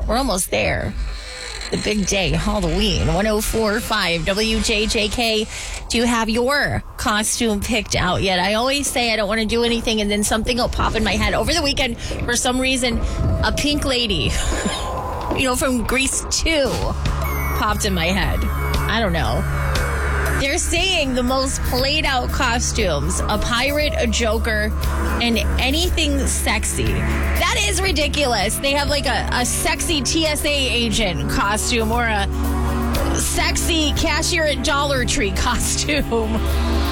We're almost there. The big day, Halloween, 104.5 WJJK. Do you have your costume picked out yet? I always say I don't want to do anything, and then something will pop in my head. Over the weekend, for some reason, a pink lady, from Grease 2, popped in my head. I don't know. They're saying the most played out costumes, a pirate, a Joker, and anything sexy. That is ridiculous. They have like a sexy TSA agent costume or a sexy cashier at Dollar Tree costume.